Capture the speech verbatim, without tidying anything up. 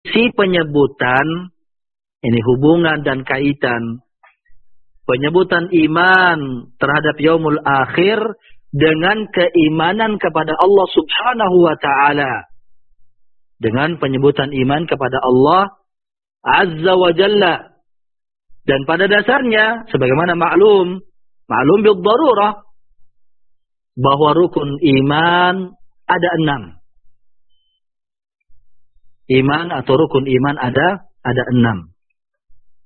si penyebutan, ini hubungan dan kaitan, penyebutan iman terhadap yaumul akhir dengan keimanan kepada Allah subhanahu wa ta'ala. Dengan penyebutan iman kepada Allah azza wa jalla. Dan pada dasarnya, sebagaimana maklum, maklum bil darurah, bahwa rukun iman ada enam. Iman atau rukun iman ada ada enam.